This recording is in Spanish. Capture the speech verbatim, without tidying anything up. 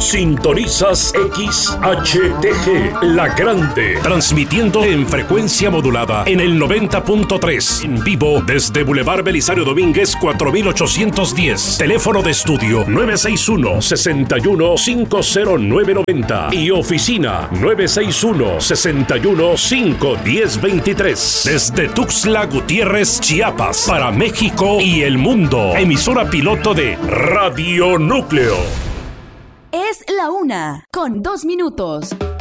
Sintonizas X H T G, La Grande, transmitiendo en frecuencia modulada en el noventa punto tres, en vivo desde Boulevard Belisario Domínguez cuatro mil ochocientos diez. Teléfono de estudio nueve seis uno, seis uno, cinco cero nueve nueve cero y oficina nueve seis uno, seis uno, cinco uno cero dos tres. Desde Tuxtla Gutiérrez, Chiapas, para México y el mundo. Emisora piloto de Radio Núcleo. Es la una, con dos minutos.